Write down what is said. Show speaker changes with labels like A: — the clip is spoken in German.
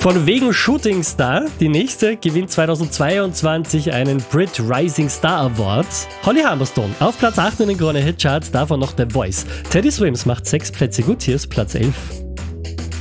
A: Von wegen Shooting Star. Die nächste gewinnt 2022 einen Brit Rising Star Award. Holly Humberstone auf Platz 8 in den Krone Hit Charts, davon noch The Voice. Teddy Swims macht 6 Plätze gut, hier ist Platz 11.